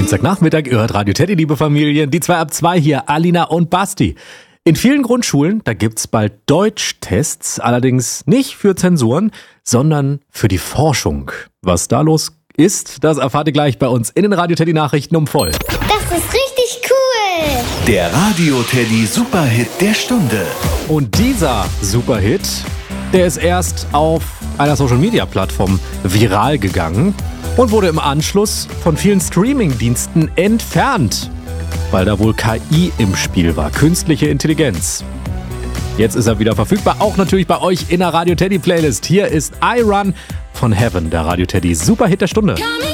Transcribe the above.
Dienstagnachmittag, ihr hört Radio Teddy, liebe Familien. Die 2 ab 2 hier, Alina und Basti. In vielen Grundschulen, da gibt's bald Deutschtests, allerdings nicht für Zensuren, sondern für die Forschung. Was da los ist, das erfahrt ihr gleich bei uns in den Radio Teddy Nachrichten um voll. Das ist richtig cool! Der Radio Teddy Superhit der Stunde. Und dieser Superhit, der ist erst auf einer Social-Media-Plattform viral gegangen und wurde im Anschluss von vielen Streaming-Diensten entfernt, weil da wohl KI im Spiel war, künstliche Intelligenz. Jetzt ist er wieder verfügbar, auch natürlich bei euch in der Radio Teddy Playlist. Hier ist I Run von Heaven, der Radio Teddy Superhit der Stunde.